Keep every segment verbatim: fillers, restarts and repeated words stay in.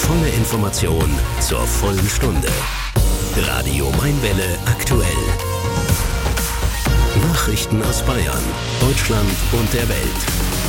volle Information zur vollen Stunde. Radio Mainwelle aktuell. Nachrichten aus Bayern, Deutschland und der Welt.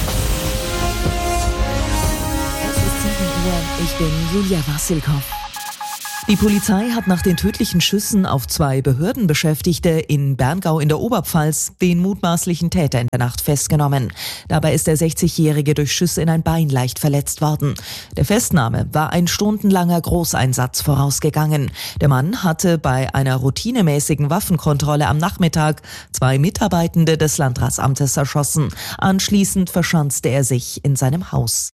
Es ist sieben Uhr. Ich bin Julia Wassilkow. Die Polizei hat nach den tödlichen Schüssen auf zwei Behördenbeschäftigte in Berngau in der Oberpfalz den mutmaßlichen Täter in der Nacht festgenommen. Dabei ist der sechzigjährige durch Schüsse in ein Bein leicht verletzt worden. Der Festnahme war ein stundenlanger Großeinsatz vorausgegangen. Der Mann hatte bei einer routinemäßigen Waffenkontrolle am Nachmittag zwei Mitarbeitende des Landratsamtes erschossen. Anschließend verschanzte er sich in seinem Haus.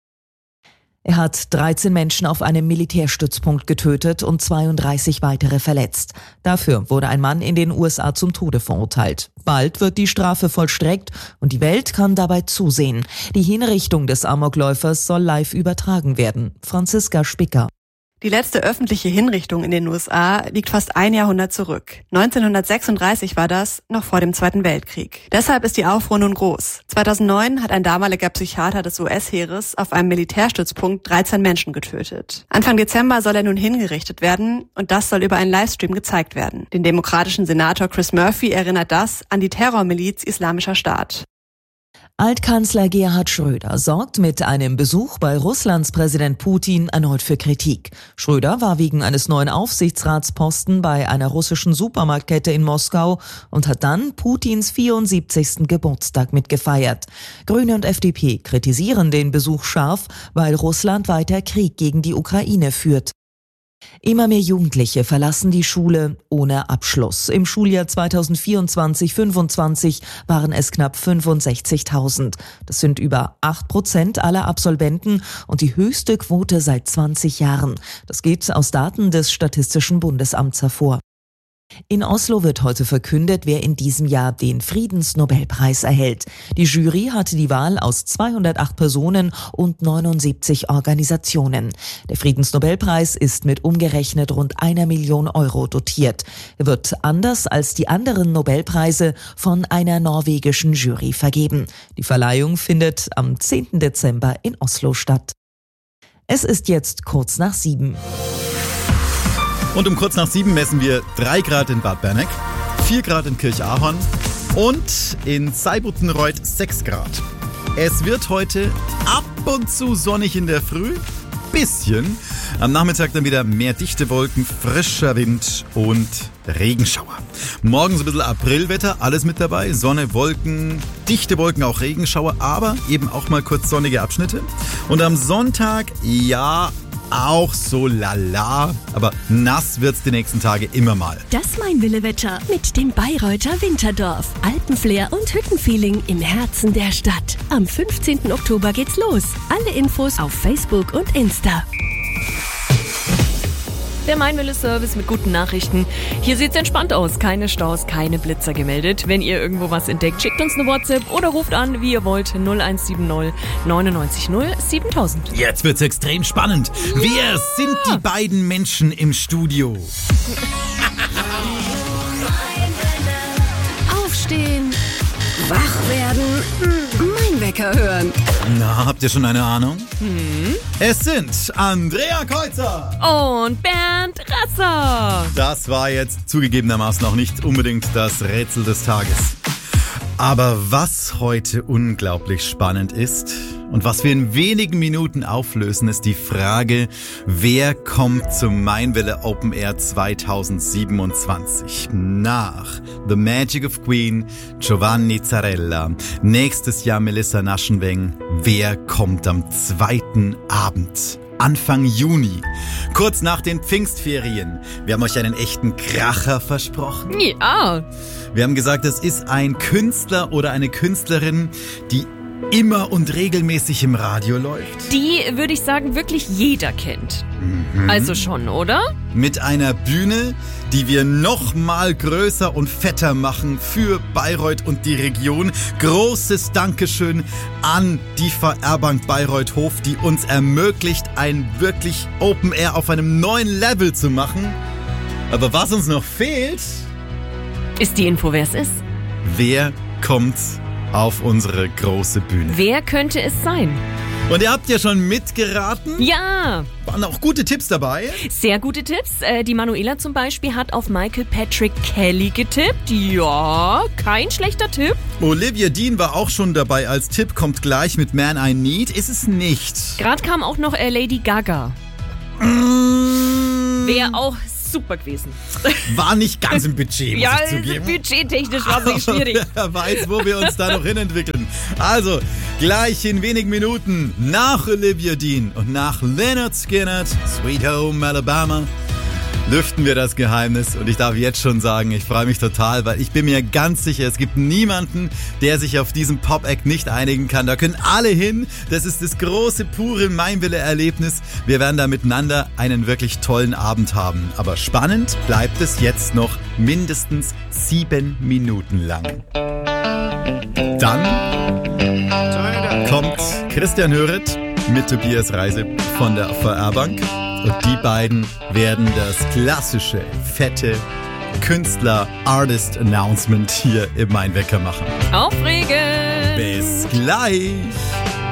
Er hat dreizehn Menschen auf einem Militärstützpunkt getötet und zweiunddreißig weitere verletzt. Dafür wurde ein Mann in den U S A zum Tode verurteilt. Bald wird die Strafe vollstreckt und die Welt kann dabei zusehen. Die Hinrichtung des Amokläufers soll live übertragen werden. Franziska Spicker. Die letzte öffentliche Hinrichtung in den U S A liegt fast ein Jahrhundert zurück. neunzehnhundertsechsunddreißig war das, noch vor dem Zweiten Weltkrieg. Deshalb ist die Aufruhr nun groß. zweitausendneun hat ein damaliger Psychiater des U S-Heeres auf einem Militärstützpunkt dreizehn Menschen getötet. Anfang Dezember soll er nun hingerichtet werden und das soll über einen Livestream gezeigt werden. Den demokratischen Senator Chris Murphy erinnert das an die Terrormiliz Islamischer Staat. Altkanzler Gerhard Schröder sorgt mit einem Besuch bei Russlands Präsident Putin erneut für Kritik. Schröder war wegen eines neuen Aufsichtsratsposten bei einer russischen Supermarktkette in Moskau und hat dann Putins vierundsiebzigsten Geburtstag mitgefeiert. Grüne und F D P kritisieren den Besuch scharf, weil Russland weiter Krieg gegen die Ukraine führt. Immer mehr Jugendliche verlassen die Schule ohne Abschluss. Im Schuljahr zweitausendvierundzwanzig fünfundzwanzig waren es knapp fünfundsechzigtausend. Das sind über acht Prozent aller Absolventen und die höchste Quote seit zwanzig Jahren. Das geht aus Daten des Statistischen Bundesamts hervor. In Oslo wird heute verkündet, wer in diesem Jahr den Friedensnobelpreis erhält. Die Jury hatte die Wahl aus zweihundertacht Personen und neunundsiebzig Organisationen. Der Friedensnobelpreis ist mit umgerechnet rund einer Million Euro dotiert. Er wird anders als die anderen Nobelpreise von einer norwegischen Jury vergeben. Die Verleihung findet am zehnten Dezember in Oslo statt. Es ist jetzt kurz nach sieben. Und um kurz nach sieben messen wir drei Grad in Bad Berneck, vier Grad in Kirchahorn und in Seibutenreuth sechs Grad. Es wird heute ab und zu sonnig in der Früh, bisschen. Am Nachmittag dann wieder mehr dichte Wolken, frischer Wind und Regenschauer. Morgen so ein bisschen Aprilwetter, alles mit dabei. Sonne, Wolken, dichte Wolken, auch Regenschauer, aber eben auch mal kurz sonnige Abschnitte. Und am Sonntag, ja, auch so lala, aber nass wird's die nächsten Tage immer mal. Das Mainwelle-Wetter mit dem Bayreuther Winterdorf. Alpenflair und Hüttenfeeling im Herzen der Stadt. Am fünfzehnten Oktober geht's los. Alle Infos auf Facebook und Insta. Der Mainwelle-Service mit guten Nachrichten. Hier sieht's entspannt aus. Keine Staus, keine Blitzer gemeldet. Wenn ihr irgendwo was entdeckt, schickt uns eine WhatsApp oder ruft an, wie ihr wollt, null eins sieben null neun neun null siebentausend. Jetzt wird's extrem spannend. Ja. Wer sind die beiden Menschen im Studio? Aufstehen, wach werden, Mainwecker hören. Na, habt ihr schon eine Ahnung? Hm? Es sind Andrea Kreuzer und Bernd Rasser. Das war jetzt zugegebenermaßen auch nicht unbedingt das Rätsel des Tages. Aber was heute unglaublich spannend ist und was wir in wenigen Minuten auflösen, ist die Frage, wer kommt zum Mainwelle Open Air zweitausendsiebenundzwanzig nach The Magic of Queen, Giovanni Zarella, nächstes Jahr Melissa Naschenweng. Wer kommt am zweiten Abend? Anfang Juni, kurz nach den Pfingstferien. Wir haben euch einen echten Kracher versprochen. Ja. Wir haben gesagt, es ist ein Künstler oder eine Künstlerin, die immer und regelmäßig im Radio läuft. Die, würde ich sagen, wirklich jeder kennt. Mhm. Also schon, oder? Mit einer Bühne, die wir noch mal größer und fetter machen für Bayreuth und die Region. Großes Dankeschön an die V R-Bank Bayreuth-Hof, die uns ermöglicht, ein wirklich Open Air auf einem neuen Level zu machen. Aber was uns noch fehlt, ist die Info, wer es ist. Wer kommt auf unsere große Bühne? Wer könnte es sein? Und ihr habt ja schon mitgeraten. Ja. Waren auch gute Tipps dabei. Sehr gute Tipps. Äh, die Manuela zum Beispiel hat auf Michael Patrick Kelly getippt. Ja, kein schlechter Tipp. Olivia Dean war auch schon dabei als Tipp, kommt gleich mit Man I Need. Ist es nicht. Gerade kam auch noch äh, Lady Gaga. Mm. Wäre auch super gewesen. War nicht ganz im Budget, muss ja, ich zugeben. budgettechnisch war es schwierig. Wer weiß, wo wir uns da noch hinentwickeln. Also, gleich in wenigen Minuten nach Olivia Dean und nach Lynyrd Skynyrd, Sweet Home Alabama, lüften wir das Geheimnis. Und ich darf jetzt schon sagen, ich freue mich total, weil ich bin mir ganz sicher, es gibt niemanden, der sich auf diesen Pop-Act nicht einigen kann. Da können alle hin. Das ist das große, pure Mainwille-Erlebnis. Wir werden da miteinander einen wirklich tollen Abend haben. Aber spannend bleibt es jetzt noch mindestens sieben Minuten lang. Dann kommt Christian Höret mit Tobias Reise von der V R-Bank. Und die beiden werden das klassische, fette Künstler-Artist-Announcement hier im Mein Wecker machen. Aufregend! Bis gleich!